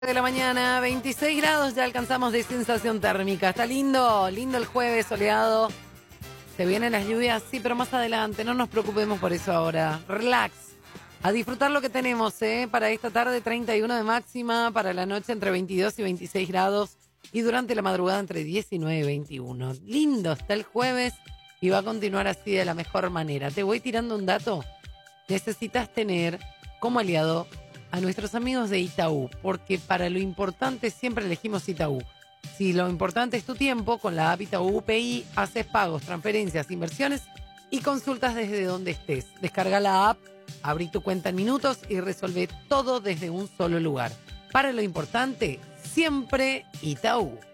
De la mañana, 26 grados, ya alcanzamos de sensación térmica. Está lindo, lindo el jueves, soleado. Se vienen las lluvias, sí, pero más adelante. No nos preocupemos por eso ahora. Relax. A disfrutar lo que tenemos, para esta tarde 31 de máxima, para la noche entre 22 y 26 grados y durante la madrugada entre 19 y 21. Lindo está el jueves y va a continuar así de la mejor manera. Te voy tirando un dato. Necesitas tener como aliado a nuestros amigos de Itaú, porque para lo importante siempre elegimos Itaú. Si lo importante es tu tiempo, con la app Itaú UPI haces pagos, transferencias, inversiones y consultas desde donde estés. Descarga la app, abrí tu cuenta en minutos y resolve todo desde un solo lugar. Para lo importante, siempre Itaú.